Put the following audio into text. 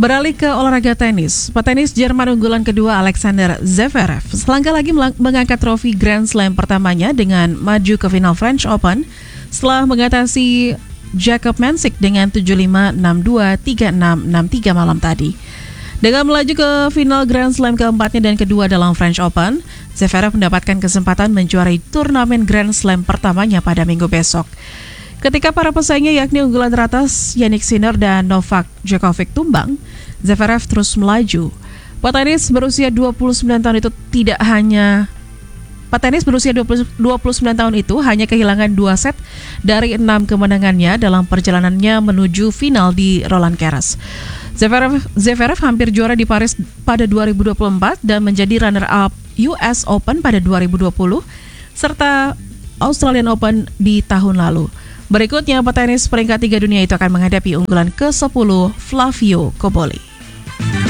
Beralih ke olahraga tenis, petenis Jerman unggulan kedua Alexander Zverev selangkah lagi mengangkat trofi Grand Slam pertamanya dengan maju ke final French Open setelah mengatasi Jakob Mensik dengan 7-5, 6-2, 3-6, 6-3 malam tadi. Dengan melaju ke final Grand Slam keempatnya dan kedua dalam French Open, Zverev mendapatkan kesempatan menjuarai turnamen Grand Slam pertamanya pada minggu besok. Ketika para pesaingnya yakni unggulan teratas Jannik Sinner dan Novak Djokovic tumbang, Zverev terus melaju. Petenis berusia 29 tahun itu hanya kehilangan 2 set dari 6 kemenangannya dalam perjalanannya menuju final di Roland Garros. Zverev hampir juara di Paris pada 2024 dan menjadi runner-up US Open pada 2020 serta Australian Open di tahun lalu. Berikutnya, petenis peringkat 3 dunia itu akan menghadapi unggulan ke-10 Flavio Cobolli.